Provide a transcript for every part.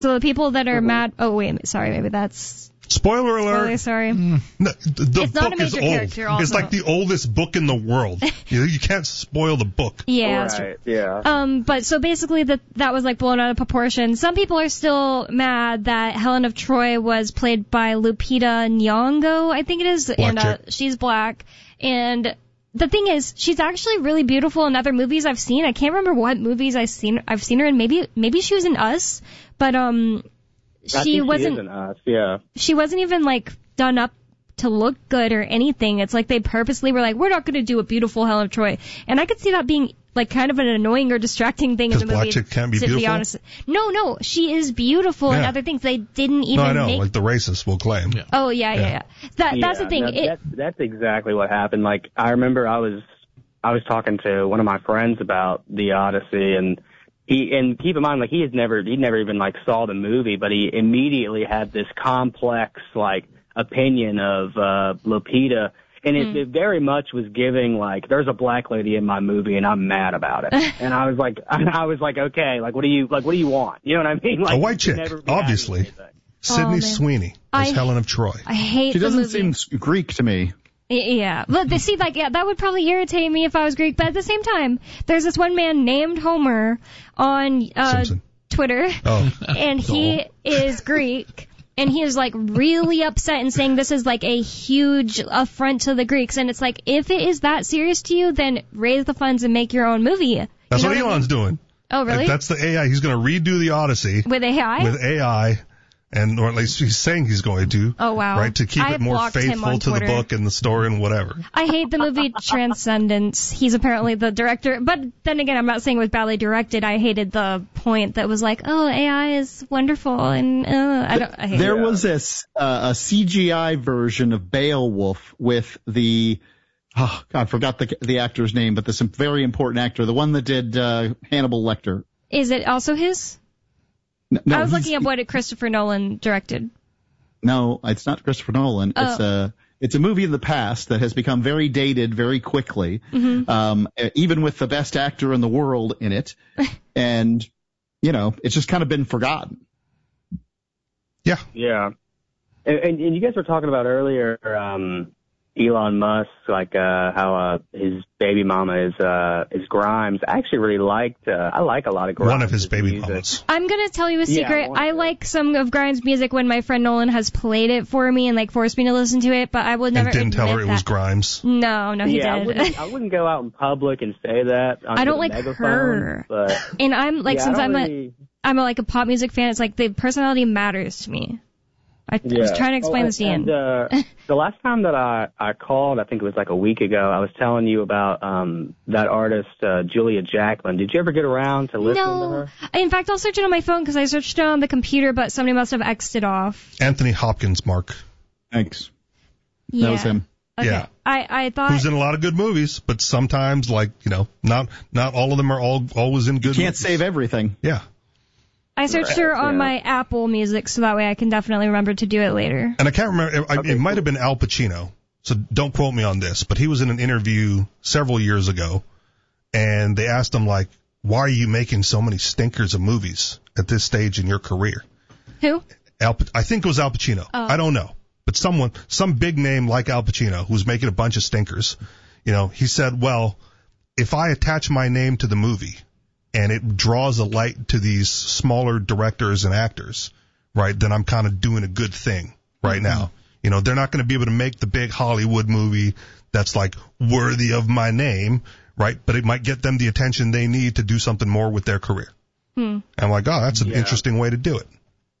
So the people that are mad... Oh, wait, sorry, maybe that's... Spoiler alert. Spoiler, sorry. No, the it's book not a major is old. character also. It's like the oldest book in the world. You can't spoil the book. Yeah, that's right. Yeah. But so basically that was like blown out of proportion. Some people are still mad that Helen of Troy was played by Lupita Nyong'o, I think it is, and she's black. And the thing is, she's actually really beautiful in other movies I've seen. I can't remember what movies I've seen her in. Maybe she was in Us, but she wasn't. Yeah. She wasn't even like done up to look good or anything. It's like they purposely were like, we're not going to do a beautiful Helen of Troy, and I could see that being like kind of an annoying or distracting thing in the movie. Black chick can't be beautiful. Be honest, no, she is beautiful in other things. They didn't even. No, I know, like the racists will claim. Yeah. Oh yeah. That's the thing. That's exactly what happened. Like I remember, I was talking to one of my friends about the Odyssey, and keep in mind, like he never even like saw the movie, but he immediately had this complex like opinion of Lupita, and it very much was giving like, there's a black lady in my movie and I'm mad about it. And I was like, okay, like what do you want? You know what I mean? Like, a white chick, obviously. Sydney Sweeney as Helen of Troy. I hate. She doesn't seem Greek to me. Yeah, but that would probably irritate me if I was Greek. But at the same time, there's this one man named Homer on Twitter, and he is Greek, and he is like really upset and saying this is like a huge affront to the Greeks. And it's like, if it is that serious to you, then raise the funds and make your own movie. That's what Elon's doing. Oh, really? That's the AI. He's going to redo the Odyssey with AI. With AI. Or at least he's saying he's going to. Oh, wow. Right, to keep it more faithful to the book and the story and whatever. I hate the movie Transcendence. He's apparently the director. But then again, I'm not saying it was badly directed. I hated the point that was like, oh, AI is wonderful. And I hate There it. was this a CGI version of Beowulf with the... Oh, God, I forgot the actor's name, but this very important actor, the one that did Hannibal Lecter. Is it also his? No, I was looking at what Christopher Nolan directed. No, it's not Christopher Nolan. Oh. It's a movie in the past that has become very dated very quickly, even with the best actor in the world in it. And, it's just kind of been forgotten. Yeah. Yeah. And you guys were talking about earlier Elon Musk, like how his baby mama is Grimes. I actually really I like a lot of Grimes. One of his baby mamas. I'm gonna tell you a secret. I like some of Grimes' music when my friend Nolan has played it for me and like forced me to listen to it, but I would never. And didn't tell her it was Grimes. No, he did. I wouldn't go out in public and say that. I don't like her. But and I'm like, since I'm a pop music fan, it's like the personality matters to me. I was trying to explain this to Ian. The last time that I called, I think it was like a week ago, I was telling you about that artist, Julia Jacklin. Did you ever get around to listening to her? In fact, I'll search it on my phone because I searched it on the computer, but somebody must have X'd it off. Anthony Hopkins, Mark. Thanks. Yeah. That was him. Okay. Yeah. I thought... Who's in a lot of good movies, but sometimes, not all of them are always in good movies. You can't save everything. Yeah. I searched her on my Apple Music, so that way I can definitely remember to do it later. And I can't remember, it might have been Al Pacino, so don't quote me on this, but he was in an interview several years ago, and they asked him, like, why are you making so many stinkers of movies at this stage in your career? Who? I think it was Al Pacino. Oh. I don't know. But some big name like Al Pacino who's making a bunch of stinkers, he said, well, if I attach my name to the movie, and it draws a light to these smaller directors and actors, right, then I'm kind of doing a good thing right now. They're not going to be able to make the big Hollywood movie that's, like, worthy of my name, right, but it might get them the attention they need to do something more with their career. And I'm like, oh, that's an interesting way to do it.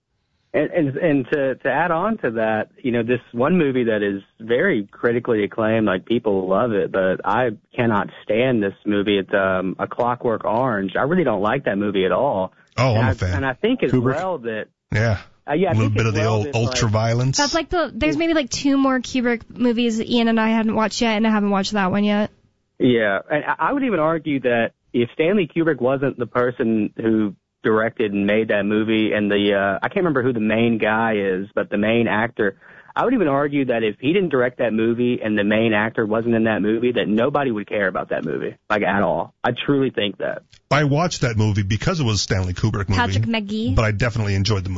And to add on to that, this one movie that is very critically acclaimed, like people love it, but I cannot stand this movie. It's A Clockwork Orange. I really don't like that movie at all. Oh, I'm a fan. And I think as well that... Yeah. A little bit of the old ultra-violence. That's like there's maybe like 2 more Kubrick movies Ian and I hadn't watched yet, and I haven't watched that one yet. Yeah, and I would even argue that if Stanley Kubrick wasn't the person who directed and made that movie, and I can't remember who the main guy is, but the main actor, I would even argue that if he didn't direct that movie and the main actor wasn't in that movie, that nobody would care about that movie, like, at all. I truly think that. I watched that movie because it was a Stanley Kubrick movie. Patrick McGee. But I definitely enjoyed the movie.